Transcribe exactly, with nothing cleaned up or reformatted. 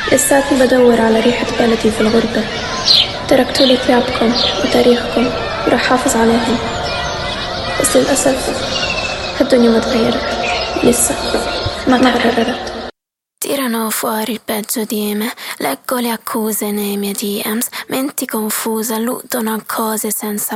لساتني بدور على ريحة بلدي في الغربة. تركتولي ثيابكم وتاريخكم وراح حافظ عليهم، بس للأسف الدنيا ما تغيرت لسه، ما تحررت. Tirano fuori il peggio di me, leggo le accuse nei miei D Ms, menti confuse, alludono a cose senza